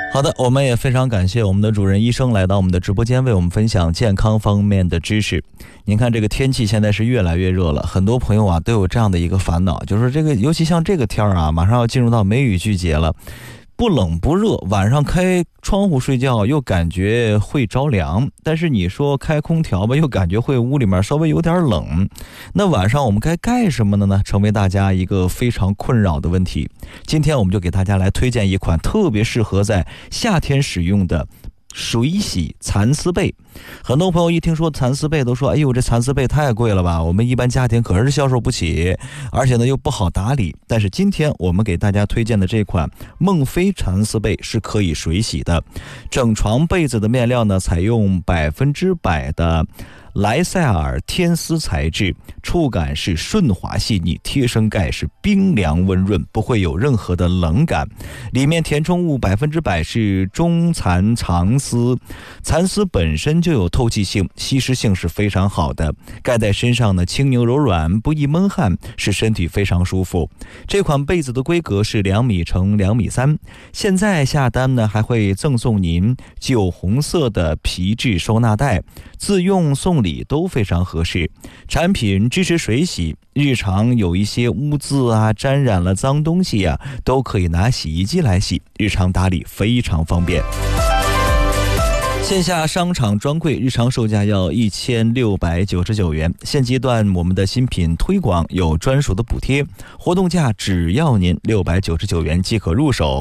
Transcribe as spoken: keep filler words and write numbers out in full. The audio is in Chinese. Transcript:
好的，我们也非常感谢我们的主任医生来到我们的直播间，为我们分享健康方面的知识。您看这个天气现在是越来越热了，很多朋友啊都有这样的一个烦恼，就是这个尤其像这个天啊，马上要进入到梅雨季节了，不冷不热，晚上开窗户睡觉又感觉会着凉，但是你说开空调吧，又感觉会屋里面稍微有点冷。那晚上我们该盖什么的呢？成为大家一个非常困扰的问题。今天我们就给大家来推荐一款特别适合在夏天使用的水洗蚕丝被。很多朋友一听说蚕丝被都说，哎呦，这蚕丝被太贵了吧，我们一般家庭可是销售不起，而且呢又不好打理。但是今天我们给大家推荐的这款梦飞蚕丝被是可以水洗的。整床被子的面料呢采用百分之百的莱塞尔天丝材质，触感是顺滑细腻，贴身盖是冰凉温润，不会有任何的冷感。里面填充物百分之百是中蚕长丝，蚕丝本身就有透气性，吸湿性是非常好的，盖在身上呢轻盈柔软，不易闷汗，使身体非常舒服。这款被子的规格是两米乘两米三，现在下单呢还会赠送您酒红色的皮质收纳袋，自用送礼都非常合适。产品支持水洗，日常有一些污渍啊，沾染了脏东西啊，都可以拿洗衣机来洗，日常打理非常方便。线下商场专柜日常售价要一千六百九十九元，现阶段我们的新品推广有专属的补贴，活动价只要您六百九十九元即可入手。